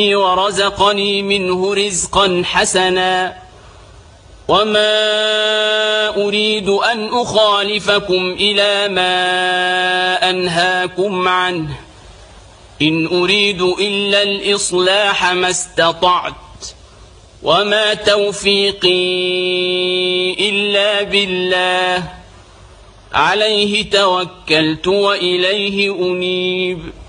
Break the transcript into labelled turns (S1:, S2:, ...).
S1: ورزقني منه رزقا حسنا وما أريد أن أخالفكم إلى ما أنهاكم عنه إن أريد إلا الإصلاح ما استطعت وما توفيقي إلا بالله عليه توكلت وإليه أنيب